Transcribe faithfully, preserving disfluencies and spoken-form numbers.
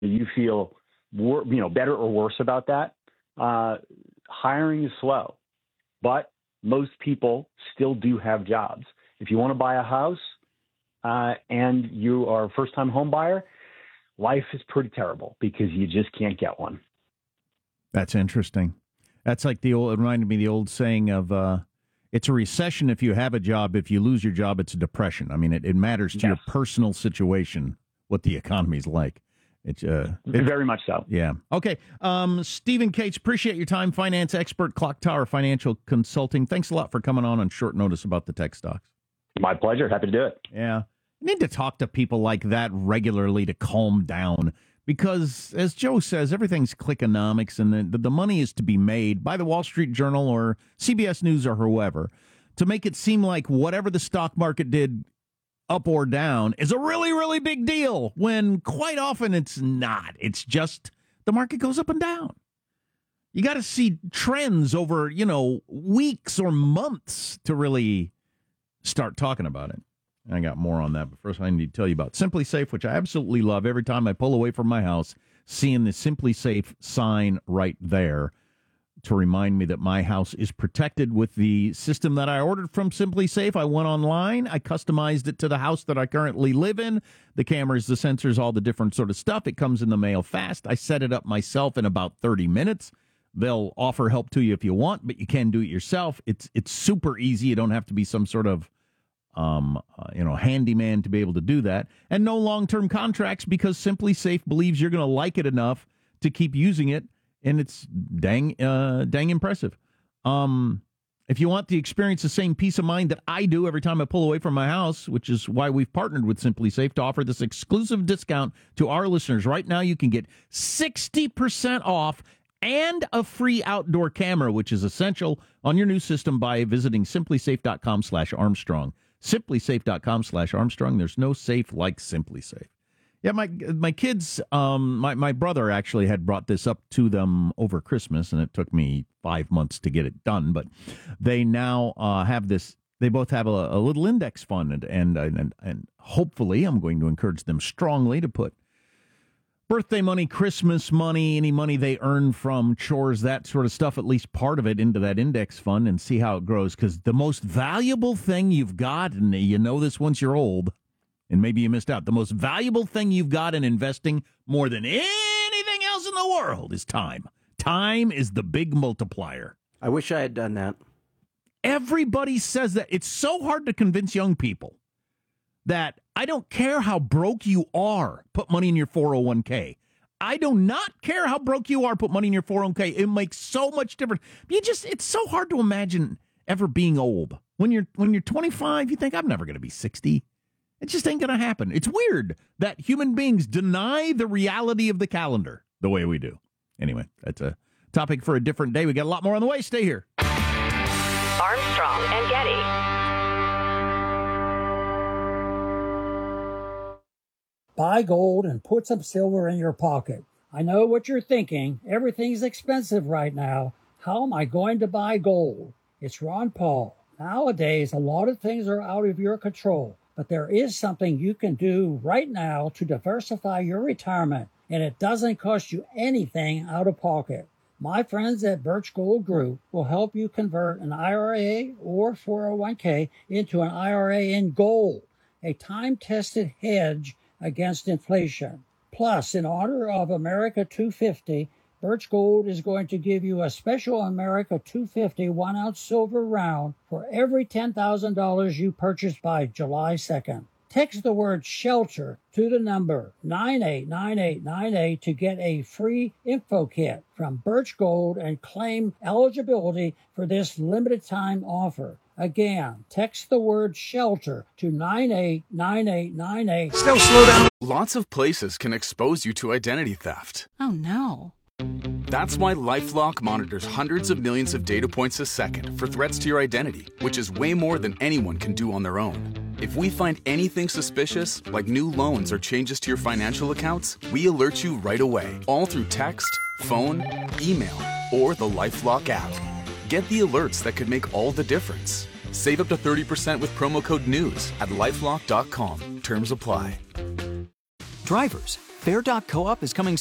you feel wor- you know better or worse about that, uh, hiring is slow, but most people still do have jobs. If you want to buy a house uh, and you are a first-time home buyer, life is pretty terrible because you just can't get one. That's interesting. That's like the old, it reminded me of the old saying of, uh, it's a recession if you have a job. If you lose your job, it's a depression. I mean, it, it matters to yes. your personal situation, what the economy's like. It's uh, it, Very much so. Yeah. Okay. Um, Stephen Cates, appreciate your time. Finance expert, Clock Tower Financial Consulting. Thanks a lot for coming on on short notice about the tech stocks. My pleasure. Happy to do it. Yeah. You need to talk to people like that regularly to calm down. Because, as Joe says, everything's clickonomics, and the, the money is to be made by the Wall Street Journal or C B S News or whoever to make it seem like whatever the stock market did up or down is a really, really big deal, when quite often it's not. It's just the market goes up and down. You got to see trends over, you know, weeks or months to really start talking about it. I got more on that, but first I need to tell you about Simply Safe, which I absolutely love. Every time I pull away from my house, seeing the Simply Safe sign right there to remind me that my house is protected with the system that I ordered from Simply Safe. I went online, I customized it to the house that I currently live in. The cameras, the sensors, all the different sort of stuff. It comes in the mail fast. I set it up myself in about thirty minutes. They'll offer help to you if you want, but you can do it yourself. It's it's super easy. You don't have to be some sort of Um, uh, you know, handyman to be able to do that, and no long-term contracts, because Simply Safe believes you're going to like it enough to keep using it, and it's dang, uh, dang impressive. Um, if you want to experience the same peace of mind that I do every time I pull away from my house, which is why we've partnered with Simply Safe to offer this exclusive discount to our listeners. Right now, you can get sixty percent off and a free outdoor camera, which is essential on your new system, by visiting simplysafe.com slash Armstrong. simplysafe.com slash Armstrong. There's no safe like Simply Safe. Yeah, my my kids, um, my, my brother actually had brought this up to them over Christmas, and it took me five months to get it done. But they now uh, have this, they both have a, a little index fund, and, and, and, and hopefully I'm going to encourage them strongly to put birthday money, Christmas money, any money they earn from chores, that sort of stuff, at least part of it, into that index fund and see how it grows. Because the most valuable thing you've got, and you know this once you're old, and maybe you missed out, the most valuable thing you've got in investing more than anything else in the world is time. Time is the big multiplier. I wish I had done that. Everybody says that. It's so hard to convince young people that I don't care how broke you are, put money in your four oh one k. I do not care how broke you are, put money in your four oh one k. It makes so much difference. You just, it's so hard to imagine ever being old. When you're when you're twenty-five, you think, I'm never going to be sixty. It just ain't going to happen. It's weird that human beings deny the reality of the calendar the way we do. Anyway, that's a topic for a different day. We got a lot more on the way. Stay here. Armstrong and Getty. Buy gold and put some silver in your pocket. I know what you're thinking. Everything's expensive right now. How am I going to buy gold? It's Ron Paul. Nowadays, a lot of things are out of your control, but there is something you can do right now to diversify your retirement, and it doesn't cost you anything out of pocket. My friends at Birch Gold Group will help you convert an I R A or four oh one k into an I R A in gold, a time-tested hedge against inflation. Plus, in honor of America two fifty, Birch Gold is going to give you a special America two fifty one-ounce silver round for every ten thousand dollars you purchase by July second. Text the word SHELTER to the number nine eight nine eight nine eight to get a free info kit from Birch Gold and claim eligibility for this limited time offer. Again, text the word SHELTER to nine eight nine eight nine eight. Still slow down. Lots of places can expose you to identity theft. Oh, no. That's why LifeLock monitors hundreds of millions of data points a second for threats to your identity, which is way more than anyone can do on their own. If we find anything suspicious, like new loans or changes to your financial accounts, we alert you right away, all through text, phone, email, or the LifeLock app. Get the alerts that could make all the difference. Save up to thirty percent with promo code NEWS at LifeLock dot com. Terms apply. Drivers, Fair Doc Co-op is coming